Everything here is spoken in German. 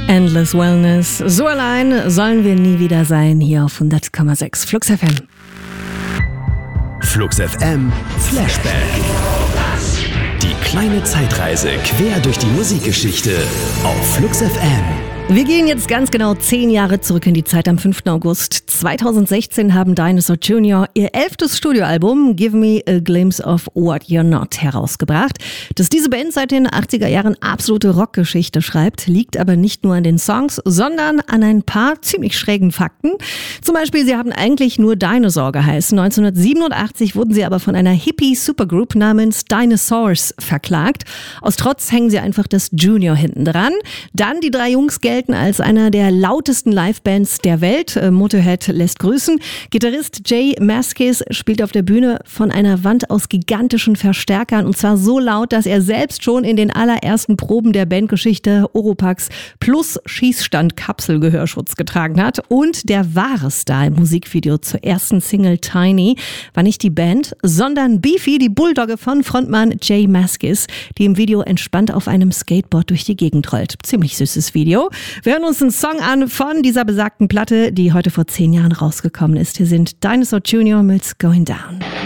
Endless Wellness. So allein sollen wir nie wieder sein, hier auf 100,6 Flux FM. Flux FM Flashback. Die kleine Zeitreise quer durch die Musikgeschichte auf Flux FM. Wir gehen jetzt ganz genau 10 Jahre zurück in die Zeit. Am 5. August 2016 haben Dinosaur Jr. ihr 11. Studioalbum Give Me a Glimpse of What You're Not herausgebracht. Dass diese Band seit den 80er Jahren absolute Rockgeschichte schreibt, liegt aber nicht nur an den Songs, sondern an ein paar ziemlich schrägen Fakten. Zum Beispiel, sie haben eigentlich nur Dinosaur geheißen. 1987 wurden sie aber von einer Hippie-Supergroup namens Dinosaurs verklagt. Aus Trotz hängen sie einfach das Junior hinten dran. Dann die 3 Jungs gelten als einer der lautesten Livebands der Welt. Motorhead lässt grüßen. Gitarrist Jay Mascis spielt auf der Bühne von einer Wand aus gigantischen Verstärkern und zwar so laut, dass er selbst schon in den allerersten Proben der Bandgeschichte Oropax plus Schießstand-Kapselgehörschutz getragen hat. Und der wahre Star im Musikvideo zur ersten Single Tiny war nicht die Band, sondern Beefy, die Bulldogge von Frontmann Jay Mascis, die im Video entspannt auf einem Skateboard durch die Gegend rollt. Ziemlich süßes Video. Wir hören uns einen Song an von dieser besagten Platte, die heute vor 10 Jahren rausgekommen ist. Hier sind Dinosaur Jr. mit Going Down.